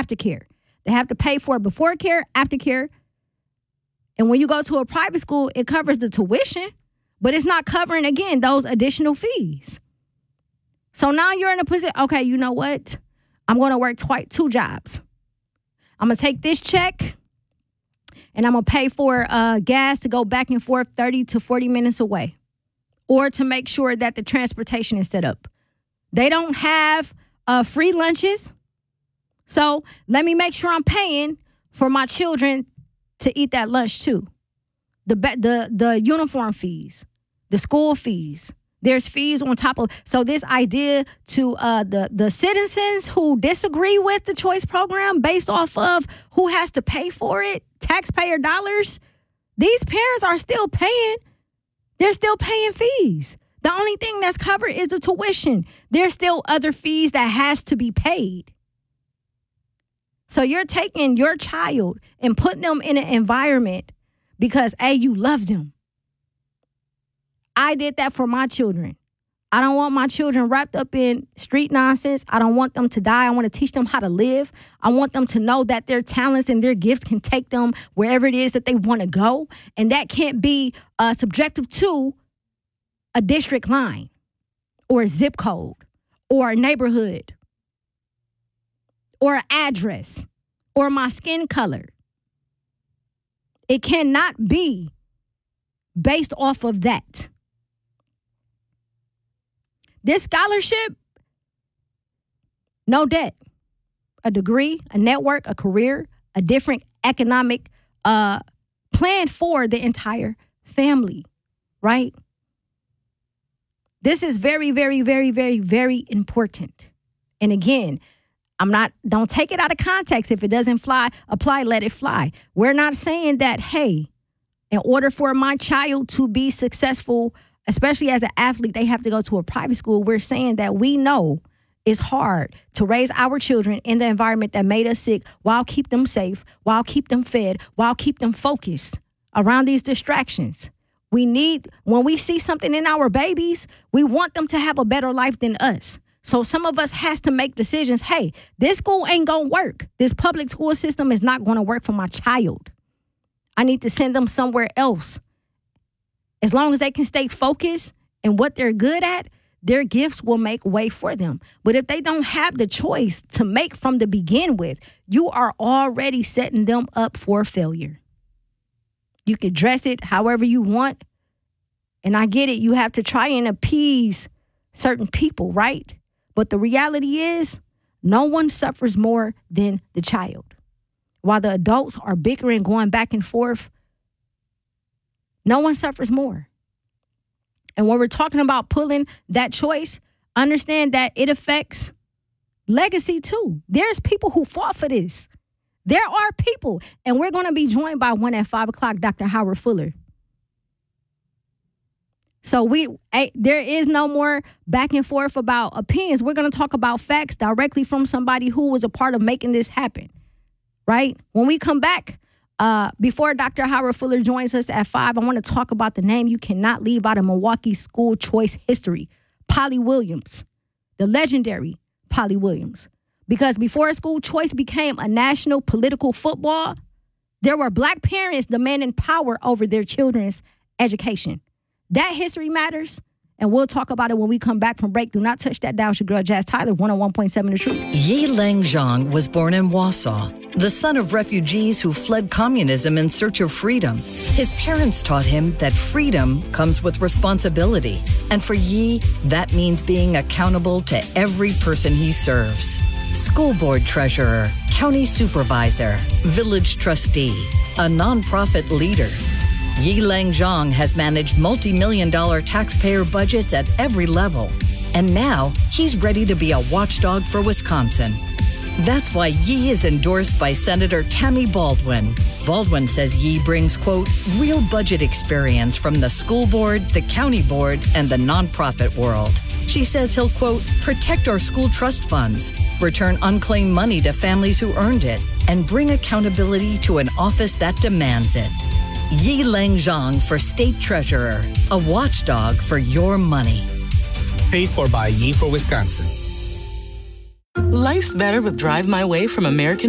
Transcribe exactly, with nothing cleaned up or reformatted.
aftercare. They have to pay for before care, after care. And when you go to a private school, it covers the tuition, but it's not covering, again, those additional fees. So now you're in a position, okay, you know what? I'm going to work twice, two jobs. I'm going to take this check and I'm going to pay for uh, gas to go back and forth thirty to forty minutes away, or to make sure that the transportation is set up. They don't have uh, free lunches. So let me make sure I'm paying for my children to eat that lunch too. The the the uniform fees, the school fees. There's fees on top of. So this idea to uh, the the citizens who disagree with the choice program based off of who has to pay for it, taxpayer dollars. These parents are still paying. They're still paying fees. The only thing that's covered is the tuition. There's still other fees that has to be paid. So you're taking your child and putting them in an environment because, A, you love them. I did that for my children. I don't want my children wrapped up in street nonsense. I don't want them to die. I want to teach them how to live. I want them to know that their talents and their gifts can take them wherever it is that they want to go. And that can't be uh, subjective to a district line or a zip code or a neighborhood or an address or my skin color. It cannot be based off of that. This scholarship, no debt, a degree, a network, a career, a different economic uh, plan for the entire family, right? This is very, very, very, very, very important. And again, I'm not, don't take it out of context. If it doesn't fly, apply, let it fly. We're not saying that, hey, in order for my child to be successful, especially as an athlete, they have to go to a private school. We're saying that we know it's hard to raise our children in the environment that made us sick while keep them safe, while keep them fed, while keep them focused around these distractions. We need, when we see something in our babies, we want them to have a better life than us. So some of us has to make decisions. Hey, this school ain't going to work. This public school system is not going to work for my child. I need to send them somewhere else. As long as they can stay focused in what they're good at, their gifts will make way for them. But if they don't have the choice to make from the begin with, you are already setting them up for failure. You can dress it however you want. And I get it. You have to try and appease certain people, right? But the reality is no one suffers more than the child. While the adults are bickering, going back and forth, no one suffers more. And when we're talking about pulling that choice, understand that it affects legacy too. There's people who fought for this. There are people, and we're going to be joined by one at five o'clock, Doctor Howard Fuller. So we, there is no more back and forth about opinions. We're going to talk about facts directly from somebody who was a part of making this happen, right? When we come back, uh, before Doctor Howard Fuller joins us at five, I want to talk about the name you cannot leave out of Milwaukee school choice history, Polly Williams, the legendary Polly Williams. Because before school choice became a national political football, there were black parents demanding power over their children's education. That history matters, and we'll talk about it when we come back from break. Do not touch that dial. It's your girl, Jazz Tyler, one oh one point seven The Truth. Yi Lang Zhang was born in Wausau, the son of refugees who fled communism in search of freedom. His parents taught him that freedom comes with responsibility, and for Yi, that means being accountable to every person he serves. School board treasurer, county supervisor, village trustee, a nonprofit leader. Yi Lang Zhang has managed multi-million dollar taxpayer budgets at every level. And now he's ready to be a watchdog for Wisconsin. That's why Yi is endorsed by Senator Tammy Baldwin. Baldwin says Yi brings, quote, real budget experience from the school board, the county board, and the nonprofit world. She says he'll, quote, protect our school trust funds, return unclaimed money to families who earned it, and bring accountability to an office that demands it. Yi Lang Zhang for State Treasurer, a watchdog for your money. Paid for by Yi for Wisconsin. Life's better with Drive My Way from American